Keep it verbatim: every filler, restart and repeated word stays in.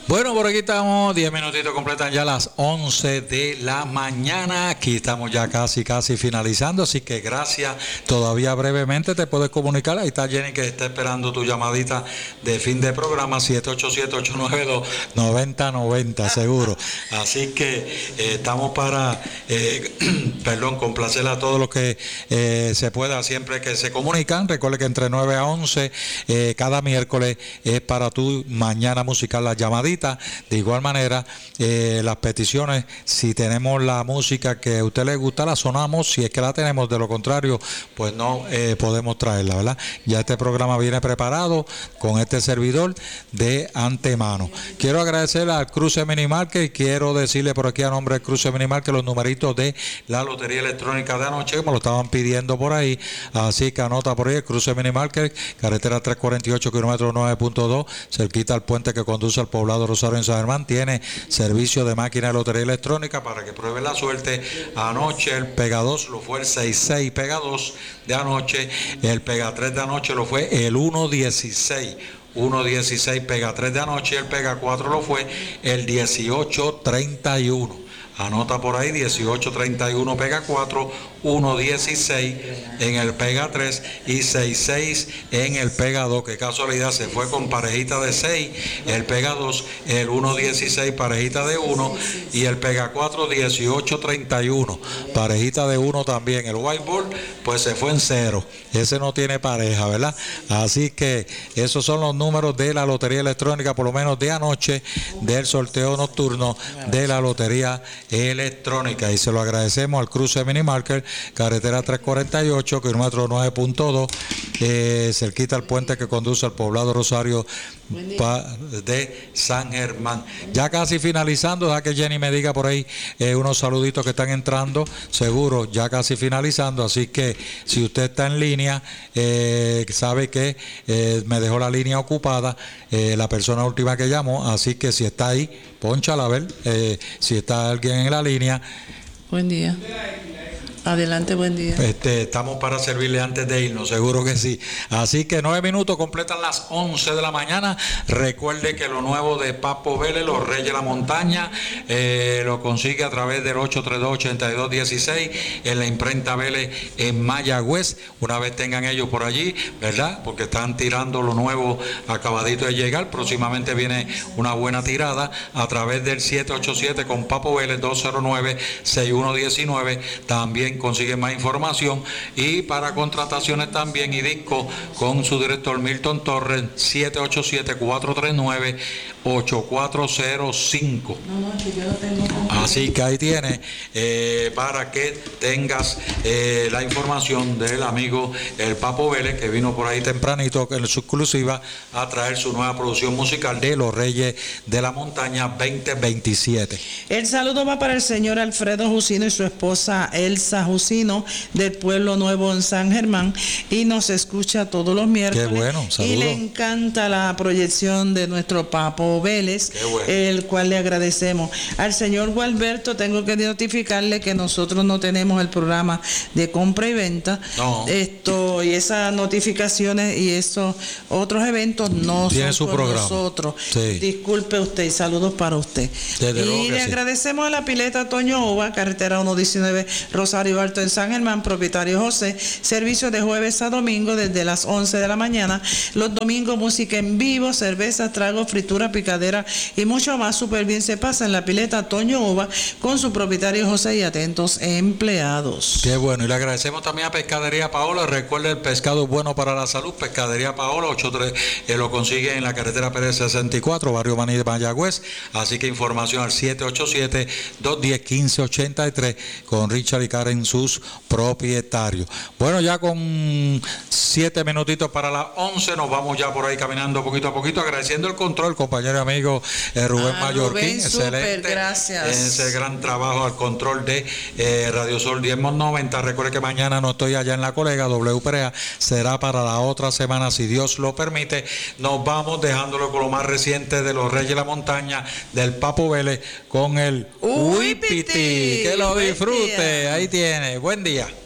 Bueno, por aquí estamos, diez minutitos completan ya las once de la mañana. Aquí estamos ya casi, casi finalizando, así que gracias. Todavía brevemente te puedes comunicar. Ahí está Jenny que está esperando tu llamadita de fin de programa, siete ocho siete, ocho nueve dos, nueve cero nueve cero, seguro. Así que eh, estamos para, eh, perdón, complacer a todos los que eh, se pueda siempre que se comunican. Recuerde que entre nueve a once, eh, cada miércoles es para tu mañana musical la llamadita. De igual manera, eh, las peticiones, si tenemos la música que a usted le gusta, la sonamos. Si es que la tenemos, de lo contrario, pues no eh, podemos traerla, ¿verdad? Ya este programa viene preparado con este servidor de antemano. Quiero agradecer al Cruce Minimarket y quiero decirle por aquí a nombre del Cruce Minimarket los numeritos de la lotería electrónica de anoche, como lo estaban pidiendo por ahí. Así que anota por ahí el Cruce Minimarket, carretera trescientos cuarenta y ocho, kilómetro nueve punto dos, cerquita al puente que conduce al poblado Rosario en San Germán. Tiene servicio de máquina de lotería electrónica para que pruebe la suerte. Anoche el Pega dos lo fue el seis seis Pega dos de anoche, el Pega tres de anoche lo fue el uno dieciséis uno dieciséis Pega tres de anoche, el Pega cuatro lo fue el dieciocho treinta y uno. Anota por ahí, dieciocho treinta y uno Pega cuatro, uno dieciséis en el Pega tres y seis seis en el Pega dos. Qué casualidad, se fue con parejita de seis, el Pega dos, el uno dieciséis, parejita de uno, y el Pega cuatro, dieciocho treinta y uno, parejita de uno también. El whiteboard, pues se fue en cero, ese no tiene pareja, ¿verdad? Así que esos son los números de la lotería electrónica, por lo menos de anoche, del sorteo nocturno de la lotería electrónica, y se lo agradecemos al Cruce Minimarket, carretera trescientos cuarenta y ocho, kilómetro nueve punto dos, eh, cerquita al puente que conduce al poblado Rosario de San Germán. Ya casi finalizando, deja que Jenny me diga por ahí eh, unos saluditos que están entrando, seguro, ya casi finalizando, así que si usted está en línea, eh, sabe que eh, me dejó la línea ocupada, eh, la persona última que llamó, así que si está ahí, pónchala a ver, eh, si está alguien en la línea. Buen día. Adelante, buen día. Este, estamos para servirle antes de irnos, seguro que sí. Así que nueve minutos completan las once de la mañana. Recuerde que lo nuevo de Papo Vélez, Los Reyes de la Montaña, eh, lo consigue a través del ocho tres dos, ocho dos uno seis en la imprenta Vélez en Mayagüez. Una vez tengan ellos por allí, ¿verdad? Porque están tirando lo nuevo acabadito de llegar. Próximamente viene una buena tirada a través del siete ocho siete con Papo Vélez, dos cero nueve, seis uno uno nueve. También consigue más información, y para contrataciones también y disco con su director Milton Torres, siete ocho siete, cuatro tres nueve, ocho cuatro cero cinco. No, no, que yo lo tengo. Así que ahí tiene eh, para que tengas eh, la información del amigo el Papo Vélez, que vino por ahí tempranito en su exclusiva a traer su nueva producción musical de Los Reyes de la Montaña veinte veintisiete. El saludo va para el señor Alfredo Jusino y su esposa Elsa Jusino, del Pueblo Nuevo en San Germán, y nos escucha todos los miércoles. Qué bueno, saludos. Y le encanta la proyección de nuestro Papo Vélez, bueno, el cual le agradecemos. Al señor Gualberto tengo que notificarle que nosotros no tenemos el programa de compra y venta. No. Esto y esas notificaciones y esos otros eventos no tiene son su por programa. Nosotros. Sí. Disculpe usted, saludos para usted. Desde y le sí. agradecemos a la pileta Toño Ova, carretera ciento diecinueve, Rosario Alto en San Germán, propietario José, servicio de jueves a domingo desde las once de la mañana, los domingos música en vivo, cerveza, trago, fritura, picadera y mucho más. Súper bien se pasa en la pileta Toño Ova con su propietario José y atentos empleados. Qué bueno, y le agradecemos también a Pescadería Paola. Recuerde, el pescado es bueno para la salud. Pescadería Paola, ocho tres, eh, lo consigue en la carretera Pérez sesenta y cuatro, barrio Maní de Mayagüez. Así que información al siete ocho siete, dos uno cero, uno cinco ocho tres con Richard y Karen, sus propietarios. Bueno, ya con siete minutitos para las once, nos vamos ya por ahí caminando poquito a poquito, agradeciendo el control, compañero y amigo eh, Rubén ah, Mallorquín. Rubén, excelente. Super, gracias. Ese gran trabajo al control de eh, Radio Sol diez noventa. Recuerde que mañana no estoy allá en la colega, W P R E A será para la otra semana, si Dios lo permite. Nos vamos dejándolo con lo más reciente de Los Reyes de la Montaña, del Papo Vélez, con el Uipiti. Que lo disfrute. Ahí tiene. Buen día.